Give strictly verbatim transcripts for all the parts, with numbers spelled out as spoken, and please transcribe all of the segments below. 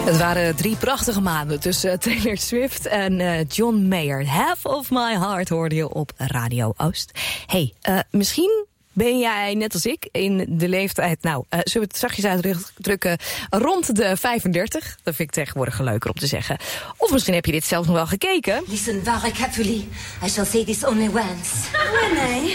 Het waren drie prachtige maanden tussen Taylor Swift en uh, John Mayer. Half of My Heart hoorde je op Radio Oost. Hey, uh, misschien ben jij net als ik in de leeftijd, nou, uh, zullen we het zachtjes uitdrukken, rond de vijfendertig. Dat vind ik tegenwoordig leuker om te zeggen. Of misschien heb je dit zelf nog wel gekeken. Listen very carefully. I shall say this only once. Renee,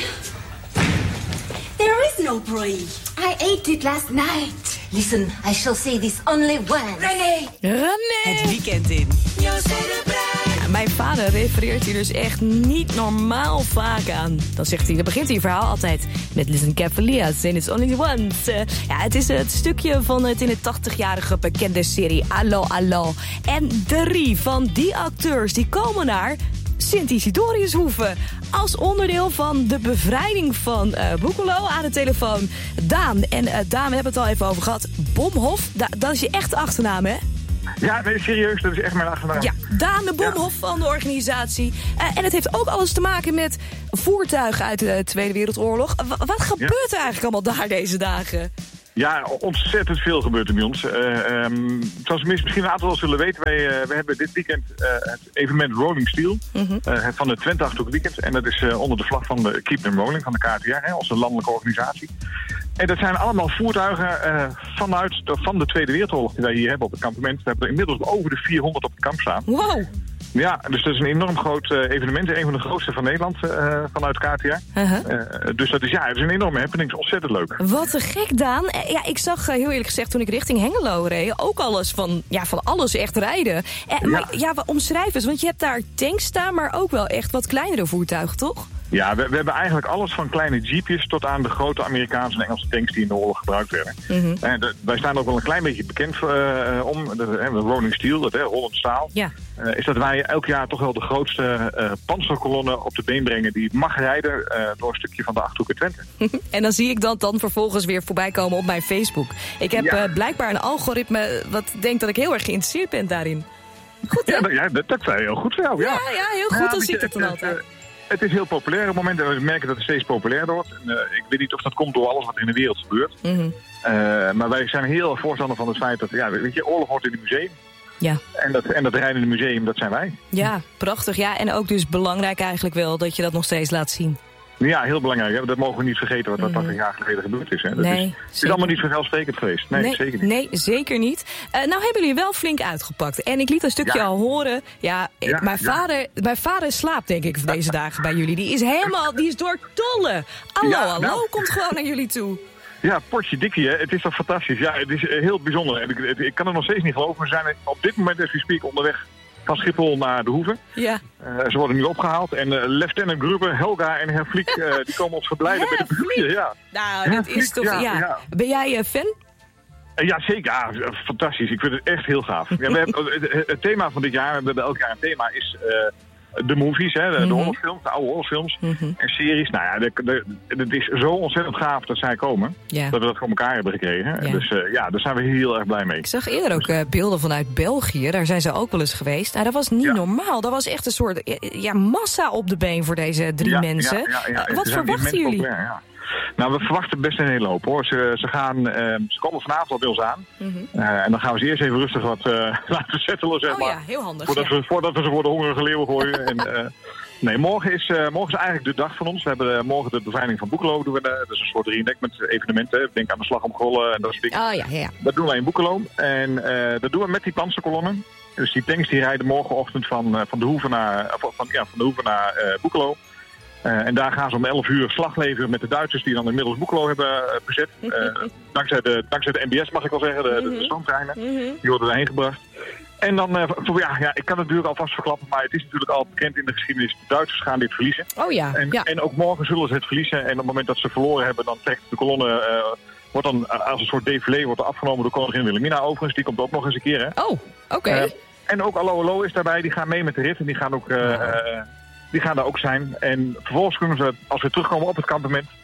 there is no brie. I ate it last night. Listen, I shall say this only once. Renee. Renee. Het weekend in. Yo sé de brein. Mijn vader refereert hier dus echt niet normaal vaak aan. Dan zegt hij, dan begint hij je verhaal altijd met Listen carefully, I say it's only once. Uh, ja, het is het stukje van het in de tachtigjarige bekende serie Allo Allo. En drie van die acteurs die komen naar Sint-Isidoriushoeve als onderdeel van de bevrijding van uh, Boekelo. Aan de telefoon Daan. En uh, Daan, we hebben het al even over gehad. Bomhof, da- dat is je echte achternaam, hè? Ja, nee, serieus, dat is echt mijn achternaam. Ja, Daan de Bomhof ja. van de organisatie. Uh, en het heeft ook alles te maken met voertuigen uit de Tweede Wereldoorlog. W- wat gebeurt er eigenlijk allemaal daar deze dagen? Ja, ontzettend veel gebeurt er bij ons. Uh, um, zoals misschien een aantal wel zullen weten, wij, uh, wij hebben dit weekend uh, het evenement Rolling Steel mm-hmm. uh, van het Twente Achterhoek Weekend. En dat is uh, onder de vlag van de Keep Them Rolling van de K T R, hè, onze landelijke organisatie. En dat zijn allemaal voertuigen uh, vanuit de, van de Tweede Wereldoorlog die wij hier hebben op het kampement. We hebben er inmiddels over de vierhonderd op het kamp staan. Wow! Ja, dus dat is een enorm groot uh, evenement. Een van de grootste van Nederland uh, vanuit K T R. Uh-huh. Uh, dus dat is, ja, het is een enorme happening. Het is ontzettend leuk. Wat een gek, Daan. Ja, ik zag uh, heel eerlijk gezegd toen ik richting Hengelo reed ook alles van, ja, van alles echt rijden. Uh, ja. Maar ja, omschrijf eens, want je hebt daar tanks staan, maar ook wel echt wat kleinere voertuigen, toch? Ja, we, we hebben eigenlijk alles van kleine jeepjes tot aan de grote Amerikaanse en Engelse tanks die in de oorlog gebruikt werden. Mm-hmm. En de, wij staan ook wel een klein beetje bekend uh, om, de, de Rolling Steel, dat hè, Holland Staal. Ja. Uh, is dat wij elk jaar toch wel de grootste uh, panzerkolonnen op de been brengen die mag rijden uh, door een stukje van de Achterhoek Twente. En dan zie ik dat dan vervolgens weer voorbij komen op mijn Facebook. Ik heb ja. uh, blijkbaar een algoritme wat denkt dat ik heel erg geïnteresseerd ben daarin. Goed, hè? Ja, dat, ja, dat, dat zei heel goed voor jou, ja. Ja, ja heel goed, ja, dan zie ik het dan het, altijd. Uh, Het is heel populair op het moment en we merken dat het steeds populairder wordt. En, uh, ik weet niet of dat komt door alles wat er in de wereld gebeurt. Mm-hmm. Uh, maar wij zijn heel erg voorstander van het feit dat, ja, weet je, oorlog hoort in het museum. Ja. En dat, en dat rijden in het museum, dat zijn wij. Ja, prachtig. Ja, en ook dus belangrijk eigenlijk wel dat je dat nog steeds laat zien. Ja, heel belangrijk. Hè? Dat mogen we niet vergeten wat dat tachtig jaar geleden gebeurd is. Hè? Dat nee, is, het is allemaal niet vanzelfsprekend geweest. Nee, nee, zeker niet. Nee, zeker niet. Uh, nou hebben jullie wel flink uitgepakt. En ik liet een stukje ja. al horen. Ja, ik, ja mijn, ja. Vader, mijn vader slaapt denk ik deze dagen bij jullie. Die is helemaal, die is door tolle. Hallo, ja, hallo, nou, komt gewoon naar jullie toe. Ja, potje dikkie, hè. Het is toch fantastisch. Ja, het is heel bijzonder. En ik, ik kan het nog steeds niet geloven. We zijn op dit moment, as we speak, onderweg van Schiphol naar de Hoeve. Ja. Uh, ze worden nu opgehaald. En uh, Lieutenant Gruber, Helga en Herr Vliek, uh, die komen ons verblijden bij de buurtje. Ja. Nou, dat is toch... Ja, ja. Ja. Ben jij uh, fan? Uh, ja, zeker. Ja, fantastisch. Ik vind het echt heel gaaf. Ja, we hebben, het, het thema van dit jaar, we hebben elk jaar een thema, is... Uh, de movies, hè, de, de mm-hmm. horrorfilms, de oude horrorfilms mm-hmm. en series. Nou ja, het is zo ontzettend gaaf dat zij komen. Ja. Dat we dat voor elkaar hebben gekregen. Ja. Dus uh, ja, daar zijn we heel erg blij mee. Ik zag eerder ook uh, beelden vanuit België. Daar zijn ze ook wel eens geweest. Nou, dat was niet ja. normaal. Dat was echt een soort ja, massa op de been voor deze drie ja, mensen. Ja, ja, ja. Uh, wat verwachten jullie? Populair, ja. Nou, we verwachten best een hele hoop, hoor. Ze, ze, gaan, uh, ze komen vanavond al bij ons aan. Mm-hmm. Uh, en dan gaan we ze eerst even rustig wat uh, laten settelen, zeg maar. Oh ja, heel handig. Voordat, ja. we, voordat we ze voor de hongerige leeuwen gooien. en, uh, nee, morgen is, uh, morgen is eigenlijk de dag van ons. We hebben uh, morgen de bevrijding van Boekelo. Doen we, uh, dat is een soort reenactment evenementen. Denk aan de slag om Gollen en dat soort dingen. Oh ja, ja. Dat doen wij in Boekelo. En uh, dat doen we met die panzerkolonnen. Dus die tanks die rijden morgenochtend van, uh, van de Hoeve naar, uh, van, ja, van de Hoeve naar uh, Boekelo. Uh, en daar gaan ze om elf uur slag leveren met de Duitsers die dan inmiddels Boekelo hebben uh, bezet. Uh, dankzij, de, dankzij de N B S mag ik wel zeggen, de, de, de stoomtreinen. Die worden erheen gebracht. En dan, uh, voor, ja, ja, ik kan het natuurlijk alvast verklappen, maar het is natuurlijk al bekend in de geschiedenis. De Duitsers gaan dit verliezen. Oh ja. En, ja. en ook morgen zullen ze het verliezen. En op het moment dat ze verloren hebben, dan trekt de kolonne... Uh, wordt dan uh, als een soort défilé wordt er afgenomen door koningin Wilhelmina overigens. Die komt ook nog eens een keer, hè. Oh, oké. Okay. Uh, en ook Allo Allo is daarbij. Die gaan mee met de rit en die gaan ook... Uh, uh, Die gaan daar ook zijn. En vervolgens kunnen ze, als we terugkomen op het kampement...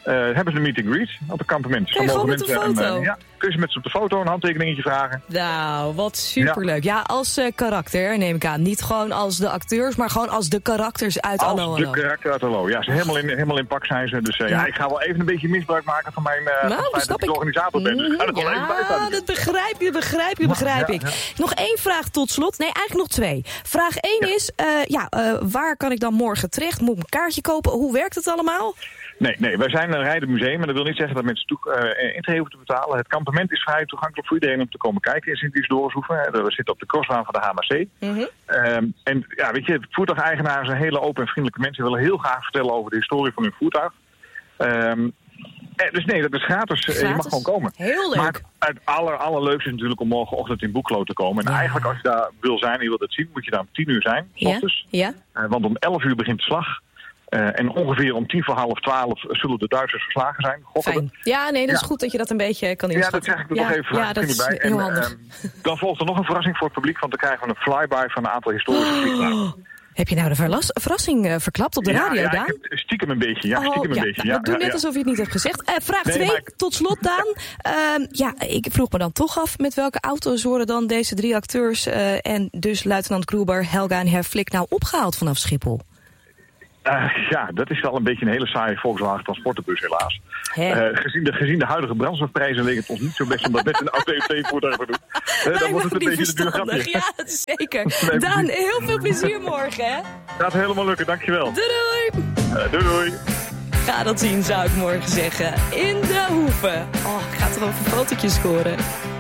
Uh, hebben ze een meet and greet op het kampement. Kun je gewoon met een foto? En, uh, ja, kun je met ze op de foto een handtekeningetje vragen. Nou, wat superleuk. Ja, ja als uh, karakter neem ik aan. Niet gewoon als de acteurs, maar gewoon als de karakters uit als Allo Allo. Als de karakter uit Allo, ja. Ze helemaal in, helemaal in pak zijn ze. Dus uh, ja. ja, ik ga wel even een beetje misbruik maken van mijn uh, nou, van dat ik de organisator ben. Dus ik ga er ja, wel even bij staan. dat begrijp je, begrijp je, begrijp ja, ik. Ja. Nog één vraag tot slot. Nee, eigenlijk nog twee. Vraag één ja. is, uh, ja, uh, waar kan ik dan morgen terecht? Moet ik een kaartje kopen? Hoe werkt het allemaal? Nee, nee, wij zijn een rijdend museum en dat wil niet zeggen dat mensen toe, uh, intree hoeven te betalen. Het kampement is vrij toegankelijk voor iedereen om te komen kijken in Sint-Isidorushoeve. We zitten op de crossbaan van de H M A C. Mm-hmm. Um, en ja, weet je, voertuigeigenaren zijn hele open en vriendelijke mensen. Die willen heel graag vertellen over de historie van hun voertuig. Um, eh, dus nee, dat is gratis. gratis. Je mag gewoon komen. Heel leuk. Maar het aller, allerleukste is natuurlijk om morgenochtend in Boeklo te komen. En ja. eigenlijk als je daar wil zijn en je wilt het zien, moet je daar om tien uur zijn. Ja. Ochtends. Ja. Uh, want om elf uur begint de slag. Uh, en ongeveer om tien voor half twaalf zullen de Duitsers verslagen zijn. Fijn. Ja, nee, dat is ja. goed dat je dat een beetje kan inschatten. Ja, dat zeg ik er ja. nog even ja, dat is bij. heel en, handig. Uh, dan volgt er nog een verrassing voor het publiek, want dan krijgen we een flyby van een aantal historische oh. vliegtuigen. Heb je nou de verlas- verrassing uh, verklapt op de ja, radio, ja, Daan? Ik heb stiekem een beetje, ja. Stiekem oh, een ja. beetje, Nou, ja. doe net ja, alsof je het niet hebt gezegd. Uh, vraag nee, twee, ik... tot slot, Daan. Uh, ja, ik vroeg me dan toch af, met welke auto's worden dan deze drie acteurs uh, en dus luitenant Gruber, Helga en Herr Flick nou opgehaald vanaf Schiphol? Uh, ja, dat is wel een beetje een hele saaie Volkswagen transportenbus helaas. Uh, gezien, de, gezien de huidige brandstofprijzen leek het ons niet zo best om dat met een A T T-voertuig te doen. Uh, dan wordt het een beetje een duur grapje. Ja, dat is zeker. Nee, Daan, heel veel plezier morgen, hè? Gaat helemaal lukken, dankjewel. Doei doei! Uh, doei doei! Ga dat zien, zou ik morgen zeggen. In de Hoeve. Oh, ik ga toch over fotootjes scoren.